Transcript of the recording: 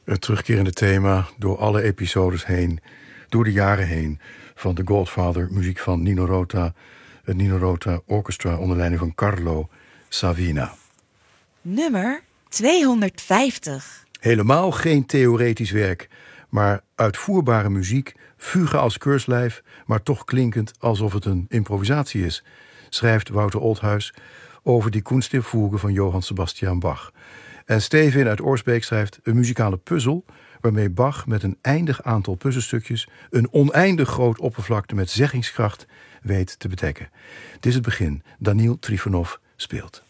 Het terugkerende thema door alle episodes heen, door de jaren heen, van The Godfather, muziek van Nino Rota, het Nino Rota Orchestra onder leiding van Carlo Savina. Nummer 250. Helemaal geen theoretisch werk, maar uitvoerbare muziek, fuge als keurslijf, maar toch klinkend alsof het een improvisatie is, schrijft Wouter Oldhuis over die Kunst der Fuge van Johann Sebastian Bach. En Stevin uit Oorsbeek schrijft een muzikale puzzel waarmee Bach met een eindig aantal puzzelstukjes een oneindig groot oppervlakte met zeggingskracht weet te bedekken. Het is het begin. Daniil Trifonov speelt.